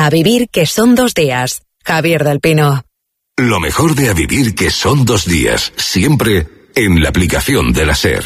A vivir que son 2 días. Javier del Pino. Lo mejor de A vivir que son 2 días, siempre en la aplicación de la SER.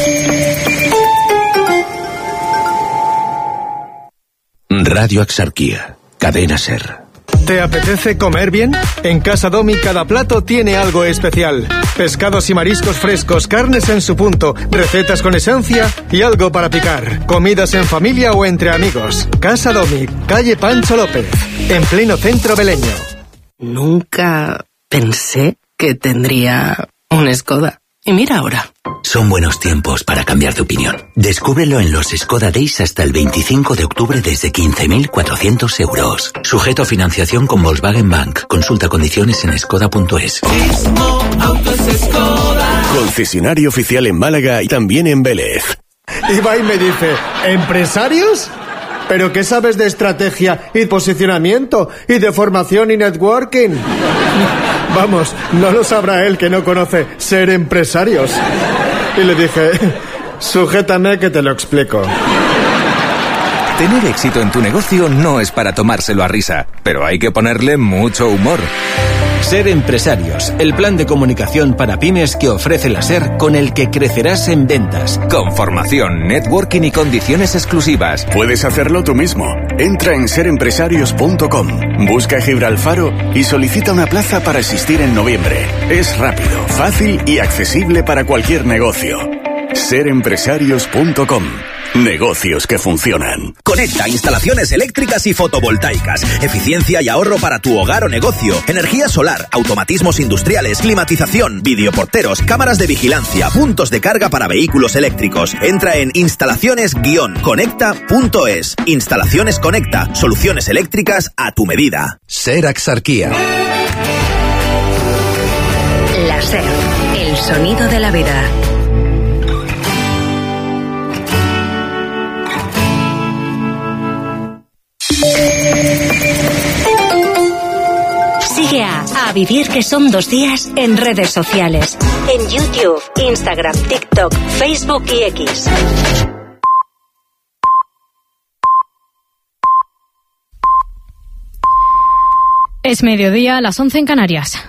Radio Axarquía, cadena SER. ¿Te apetece comer bien? En Casa Domi cada plato tiene algo especial. Pescados y mariscos frescos, carnes en su punto, recetas con esencia y algo para picar. Comidas en familia o entre amigos. Casa Domi, calle Pancho López, en pleno centro beleño. Nunca pensé que tendría un Skoda. Y mira ahora. Son buenos tiempos para cambiar de opinión. Descúbrelo en los Skoda Days hasta el 25 de octubre desde 15.400 euros. Sujeto a financiación con Volkswagen Bank. Consulta condiciones en skoda.es. Concesionario oficial en Málaga y también en Vélez. Y va y me dice, ¿empresarios? ¿Pero qué sabes de estrategia y posicionamiento y de formación y networking? Vamos, no lo sabrá él que no conoce ser empresarios. Y le dije, sujétame que te lo explico. Tener éxito en tu negocio no es para tomárselo a risa, pero hay que ponerle mucho humor. Ser Empresarios, el plan de comunicación para pymes que ofrece la SER, con el que crecerás en ventas, con formación, networking y condiciones exclusivas. Puedes hacerlo tú mismo. Entra en serempresarios.com, busca Gibralfaro y solicita una plaza para asistir en noviembre. Es rápido, fácil y accesible para cualquier negocio. serempresarios.com. Negocios que funcionan. Conecta instalaciones eléctricas y fotovoltaicas. Eficiencia y ahorro para tu hogar o negocio. Energía solar, automatismos industriales, climatización, videoporteros, cámaras de vigilancia, puntos de carga para vehículos eléctricos. Entra en instalaciones-conecta.es. Instalaciones Conecta. Soluciones eléctricas a tu medida. SER Axarquía. La SER, el sonido de la vida. Sigue a Vivir que son 2 días en redes sociales. En YouTube, Instagram, TikTok, Facebook y X. Es mediodía, a las 11 en Canarias.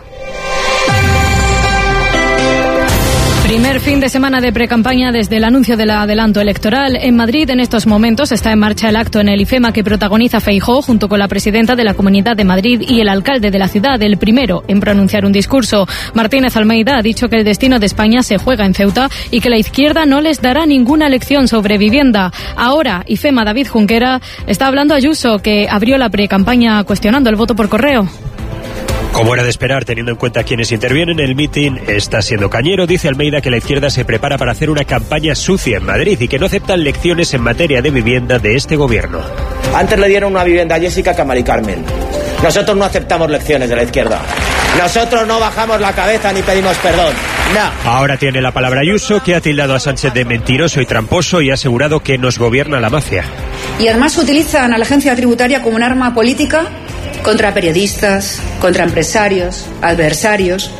Primer fin de semana de precampaña desde el anuncio del adelanto electoral. En Madrid, en estos momentos, está en marcha el acto en el IFEMA que protagoniza Feijóo junto con la presidenta de la Comunidad de Madrid y el alcalde de la ciudad, el primero en pronunciar un discurso. Martínez Almeida ha dicho que el destino de España se juega en Ceuta y que la izquierda no les dará ninguna lección sobre vivienda. Ahora, IFEMA David Junquera está hablando a Ayuso, que abrió la precampaña cuestionando el voto por correo. Como era de esperar, teniendo en cuenta quienes intervienen, el mitin está siendo cañero. Dice Almeida que la izquierda se prepara para hacer una campaña sucia en Madrid y que no aceptan lecciones en materia de vivienda de este gobierno. Antes le dieron una vivienda a Jessica que a Mari Carmen. Nosotros no aceptamos lecciones de la izquierda. Nosotros no bajamos la cabeza ni pedimos perdón. No. Ahora tiene la palabra Ayuso, que ha tildado a Sánchez de mentiroso y tramposo y ha asegurado que nos gobierna la mafia. Y además utilizan a la agencia tributaria como un arma política contra periodistas, contra empresarios, adversarios.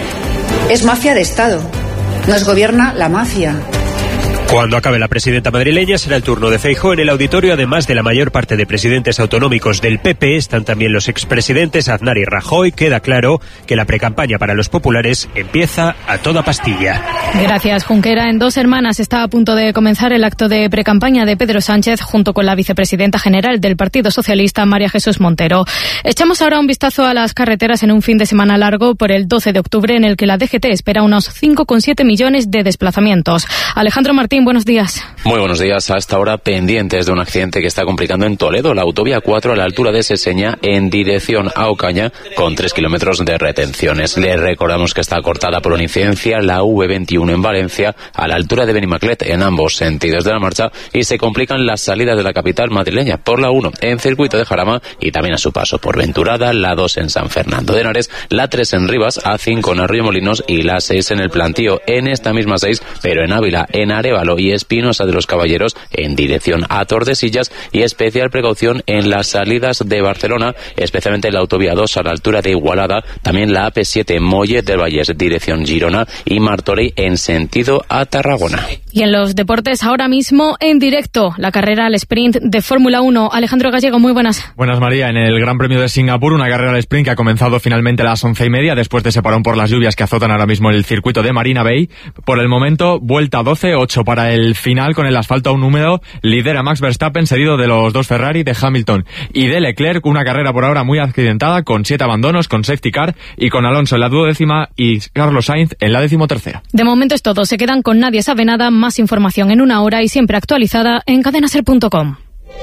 Es mafia de Estado. Nos gobierna la mafia. Cuando acabe la presidenta madrileña será el turno de Feijóo. En el auditorio, además de la mayor parte de presidentes autonómicos del PP, están también los expresidentes Aznar y Rajoy. Queda claro que la precampaña para los populares empieza a toda pastilla. Gracias, Junquera. En Dos Hermanas está a punto de comenzar el acto de precampaña de Pedro Sánchez junto con la vicepresidenta general del Partido Socialista, María Jesús Montero. Echamos ahora un vistazo a las carreteras en un fin de semana largo por el 12 de octubre en el que la DGT espera unos 5,7 millones de desplazamientos. Alejandro Martín, buenos días. Muy buenos días. A esta hora pendientes de un accidente que está complicando en Toledo la autovía 4 a la altura de Seseña en dirección a Ocaña con 3 kilómetros de retenciones. Les recordamos que está cortada por una incidencia la V21 en Valencia a la altura de Benimaclet en ambos sentidos de la marcha y se complican las salidas de la capital madrileña por la 1 en Circuito de Jarama y también a su paso por Venturada, la 2 en San Fernando de Henares, la 3 en Rivas, A5 en Arroyomolinos y la 6 en el Plantío. En esta misma 6, pero en Ávila, en Arévalo Palo y Espinosa de los Caballeros en dirección a Tordesillas, y especial precaución en las salidas de Barcelona, especialmente la autovía 2 a la altura de Igualada, también la AP7 Mollet del Vallès dirección Girona y Martorell en sentido a Tarragona. Y en los deportes ahora mismo en directo, la carrera al sprint de Fórmula 1. Alejandro Gallego, muy buenas. Buenas, María. En el Gran Premio de Singapur, una carrera al sprint que ha comenzado finalmente a las 11:30 después de ese parón por las lluvias que azotan ahora mismo el circuito de Marina Bay. Por el momento, vuelta 12, 8 para el final con el asfalto aún húmedo. Lidera Max Verstappen, seguido de los dos Ferrari, de Hamilton y de Leclerc. Una carrera por ahora muy accidentada, con 7 abandonos, con safety car y con Alonso en la 12ª y Carlos Sainz en la 13ª. De momento es todo. Se quedan con Nadie Sabe Nada. Más información en una hora y siempre actualizada en cadenaser.com.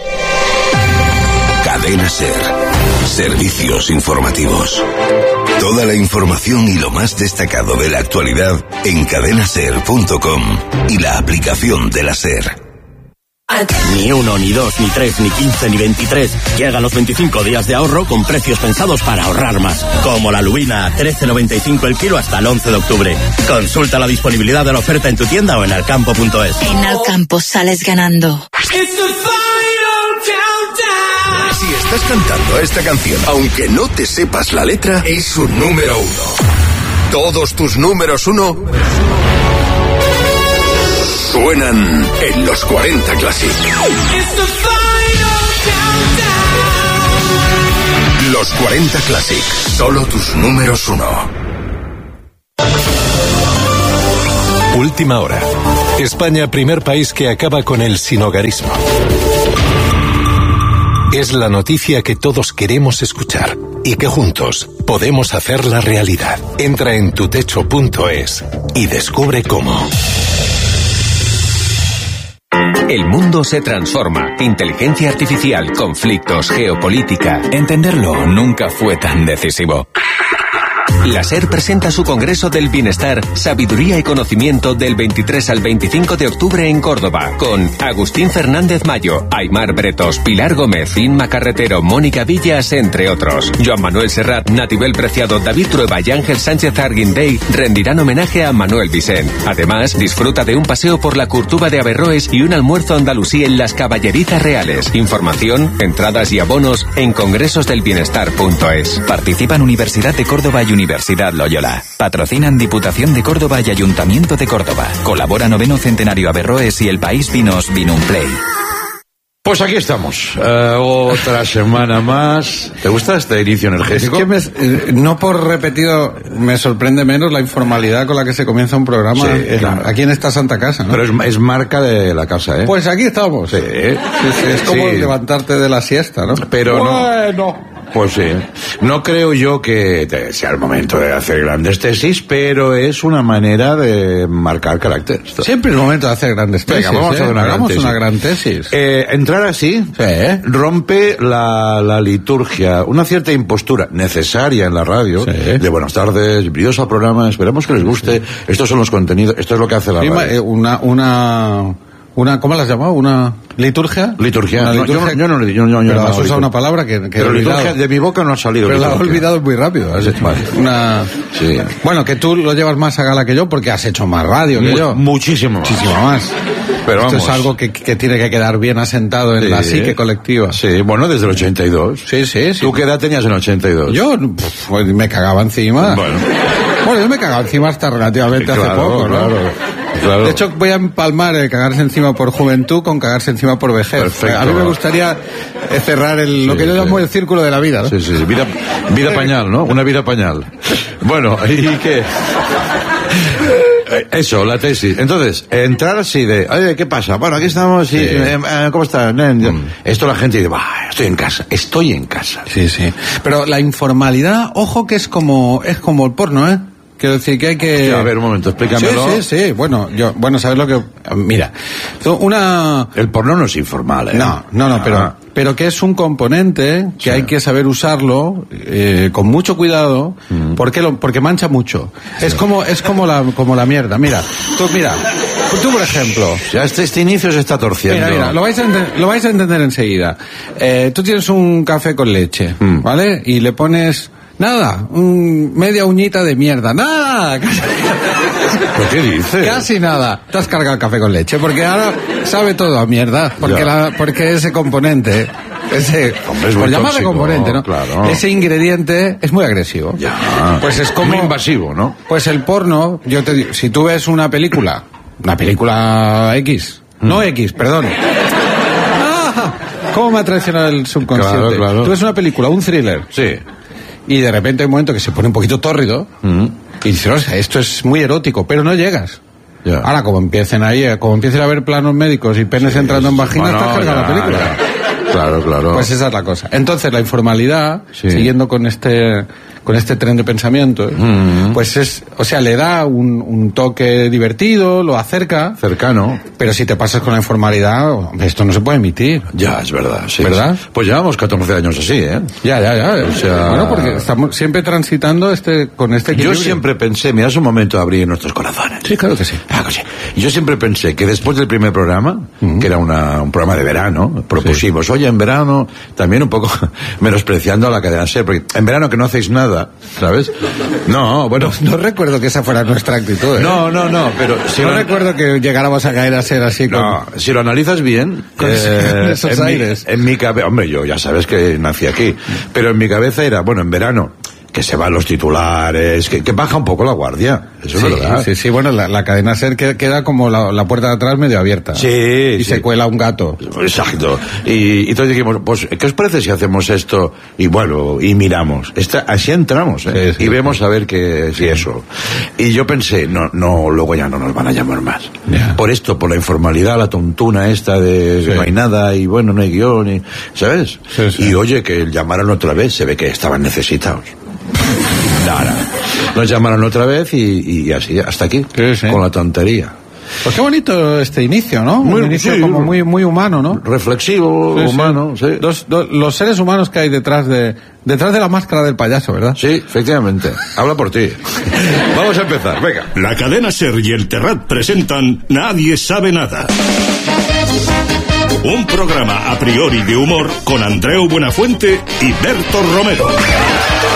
Cadena Ser. Servicios informativos. Toda la información y lo más destacado de la actualidad en cadenaser.com y la aplicación de la Ser. Ni 1, ni 2, ni 3, ni 15, ni 23. Llegan los 25 días de ahorro con precios pensados para ahorrar más. Como la lubina a 13,95 el kilo hasta el 11 de octubre. Consulta la disponibilidad de la oferta en tu tienda o en alcampo.es. En Alcampo sales ganando. Si estás cantando esta canción, aunque no te sepas la letra, es un número 1. Todos tus números 1 suenan en los 40 Classic. Los 40 Classic, solo tus números 1. Última hora. España, primer país que acaba con el sinhogarismo. Es la noticia que todos queremos escuchar y que juntos podemos hacerla realidad. Entra en tutecho.es y descubre cómo. El mundo se transforma. Inteligencia artificial, conflictos, geopolítica. Entenderlo nunca fue tan decisivo. La SER presenta su Congreso del Bienestar, Sabiduría y Conocimiento del 23 al 25 de octubre en Córdoba, con Agustín Fernández Mayo, Aymar Bretos, Pilar Gómez, Inma Carretero, Mónica Villas, entre otros. Joan Manuel Serrat, Natibel Preciado, David Trueba y Ángel Sánchez Arguindey rendirán homenaje a Manuel Vicent. Además, disfruta de un paseo por la Curtuba de Averroes y un almuerzo andalusí en las Caballerizas Reales. Información, entradas y abonos en congresosdelbienestar.es. Participan Universidad de Córdoba y Universidad Loyola. Patrocinan Diputación de Córdoba y Ayuntamiento de Córdoba. Colabora 9º Centenario Averroes y El País Vinos Vinumplay. Pues aquí estamos, otra semana más. ¿Te gusta este inicio energético? Es que no por repetido me sorprende menos la informalidad con la que se comienza un programa, sí, claro, aquí en esta santa casa, ¿no? Pero es marca de la casa, ¿eh? Pues aquí estamos. Sí. Es como levantarte de la siesta, ¿no? Pero bueno. Pues sí. No creo yo que sea el momento de hacer grandes tesis, pero es una manera de marcar carácter. Siempre es el momento de hacer grandes tesis. Venga, vamos a hacer una gran tesis. Entrar así rompe la liturgia, una cierta impostura necesaria en la radio, de buenas tardes, bienvenidos al programa, esperamos que les guste, estos son los contenidos, esto es lo que hace la radio. Una, ¿cómo la has llamado? ¿Una liturgia? Liturgia. Yo no pero has usado una palabra que pero liturgia de mi boca no ha salido. Pero la has olvidado muy rápido. Sí. Bueno, que tú lo llevas más a gala que yo porque has hecho más radio que yo. Muchísimo más. Pero esto es algo que tiene que quedar bien asentado en la psique colectiva. Sí, bueno, desde el 82. Sí. ¿Tú qué edad tenías en el 82? Yo pues me cagaba encima. Bueno, yo me cagaba encima hasta relativamente hace poco, ¿no? Claro. De hecho, voy a empalmar cagarse encima por juventud con cagarse encima por vejez. Perfecto. A mí me gustaría cerrar lo que yo llamo el círculo de la vida, ¿no? Sí. Vida pañal, ¿no? Una vida pañal. Bueno, ¿y qué? Eso, la tesis. Entonces, entrar así de, oye, ¿qué pasa? Bueno, aquí estamos y, ¿cómo está? Esto la gente dice, estoy en casa. Sí. Pero la informalidad, ojo que es como el porno, ¿eh? Quiero decir que hay que... Sí, a ver, un momento, explícamelo. Sí. Bueno, ¿sabes lo que...? Mira, El porno no es informal, ¿eh? No, pero que es un componente que hay que saber usarlo con mucho cuidado, porque mancha mucho. Sí. Es como la mierda. Mira, tú por ejemplo... Ya este inicio se está torciendo. Mira, lo vais a entender enseguida. Tú tienes un café con leche, ¿vale? Y le pones... Nada, media uñita de mierda. Nada. ¿Pero qué dices? Casi nada. Te has cargado el café con leche, porque ahora sabe todo a mierda. Porque ese componente... por llamarle componente, ¿no? Claro. Ese ingrediente es muy agresivo. Ya. Pues es como... Muy invasivo, ¿no? Pues el porno, yo te digo, si tú ves una película X, no X, perdón. ¿Cómo me ha traicionado el subconsciente? Claro. Tú ves una película, un thriller. Sí. Y de repente hay un momento que se pone un poquito tórrido. Y dices, o sea, esto es muy erótico, pero no llegas. Ya. Ahora, como empiecen a ver planos médicos y penes entrando en vaginas, estás cargando la película. Ya. Claro. Pues esa es la cosa. Entonces, la informalidad, siguiendo con este tren de pensamiento, pues le da un toque divertido, lo acerca. Cercano. Pero si te pasas con la informalidad, esto no se puede emitir. Ya, es verdad, sí. ¿Verdad? Pues llevamos 14 años así, ¿eh? Ya. O sea... Bueno, porque estamos siempre transitando con este equilibrio. Yo siempre pensé, mira, es un momento de abrir nuestros corazones. Sí, claro que sí. Yo siempre pensé que después del primer programa, que era un programa de verano, propusimos, oye, en verano, también un poco menospreciando a la cadena SER, porque en verano que no hacéis nada, ¿sabes? No, bueno... No recuerdo que esa fuera nuestra actitud, ¿eh? No, pero... No recuerdo que llegáramos a caer a ser así con... No, si lo analizas bien... Con esos aires. En mi cabeza... Hombre, yo ya sabes que nací aquí, pero en mi cabeza era, bueno, en verano... que se van los titulares, que baja un poco la guardia. Eso es verdad. Sí, bueno, la cadena SER queda como la puerta de atrás medio abierta. Sí. Y se cuela un gato. Exacto. Y entonces dijimos, pues, ¿qué os parece si hacemos esto? Y bueno, y miramos. Así entramos, ¿eh? Y vemos a ver si eso. Y yo pensé, no, luego ya no nos van a llamar más. Yeah. Por esto, por la informalidad, la tontuna esta de que no hay nada, y bueno, no hay guión, ¿sabes? Sí. Y oye, que llamaron otra vez, se ve que estaban necesitados. Nada. Nos llamaron otra vez y así, hasta aquí, con la tontería. Pues qué bonito este inicio, ¿no? Un inicio como muy humano, ¿no? Reflexivo, humano, sí. Los seres humanos que hay detrás de la máscara del payaso, ¿verdad? Sí, efectivamente. Habla por ti. Vamos a empezar, venga. La cadena SER y el Terrat presentan Nadie sabe nada. Un programa a priori de humor con Andreu Buenafuente y Berto Romero.